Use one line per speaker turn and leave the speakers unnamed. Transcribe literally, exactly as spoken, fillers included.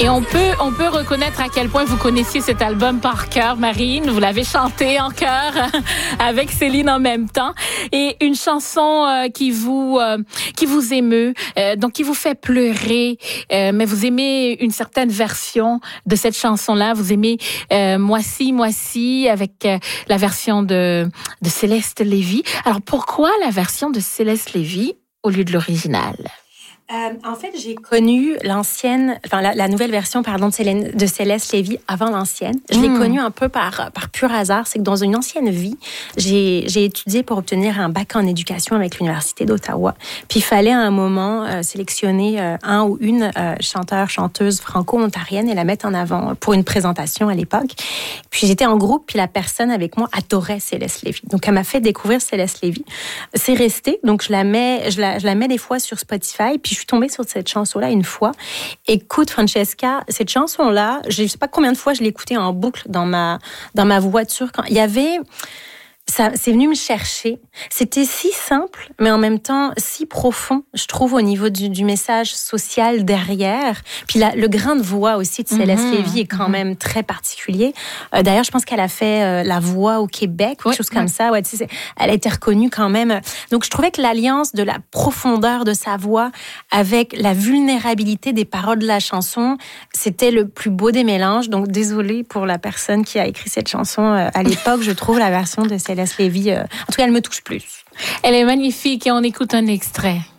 Et on peut, on peut reconnaître à quel point vous connaissiez cet album par cœur, Marine. Vous l'avez chanté en chœur avec Céline en même temps. Et une chanson euh, qui vous, euh, qui vous émeut, euh, donc qui vous fait pleurer. Euh, mais vous aimez une certaine version de cette chanson-là. Vous aimez euh, Moi-ci, Moi-ci avec euh, la version de, de Céleste Lévy. Alors pourquoi la version de Céleste Lévy au lieu de l'original?
Euh, en fait, j'ai connu l'ancienne, enfin la, la nouvelle version, pardon, de, Célène, de Céleste Lévy avant l'ancienne. Je mmh. l'ai connue un peu par par pur hasard. C'est que dans une ancienne vie, j'ai j'ai étudié pour obtenir un bac en éducation avec l'université d'Ottawa. Puis il fallait à un moment euh, sélectionner euh, un ou une euh, chanteur chanteuse franco-ontarienne et la mettre en avant pour une présentation à l'époque. Puis j'étais en groupe, puis la personne avec moi adorait Céleste Lévy. Donc elle m'a fait découvrir Céleste Lévy. C'est resté, donc je la mets, je la je la mets des fois sur Spotify. Puis je suis tombée sur cette chanson-là une fois. Écoute, Francesca, cette chanson-là, je ne sais pas combien de fois je l'ai écoutée en boucle dans ma, dans ma voiture. Quand il y avait... Ça, c'est venu me chercher. C'était si simple, mais en même temps si profond, je trouve, au niveau du, du message social derrière. Puis la, le grain de voix aussi de Céleste mm-hmm. Lévy est quand mm-hmm. même très particulier. Euh, d'ailleurs, je pense qu'elle a fait euh, la voix au Québec, quelque ouais, chose comme ouais. ça. Ouais, tu sais, elle a été reconnue quand même. Donc, je trouvais que l'alliance de la profondeur de sa voix avec la vulnérabilité des paroles de la chanson, c'était le plus beau des mélanges. Donc, désolée pour la personne qui a écrit cette chanson euh, à l'époque. Je trouve la version de Céleste Lévy, euh, en tout cas, elle me touche plus.
Elle est magnifique et on écoute un extrait.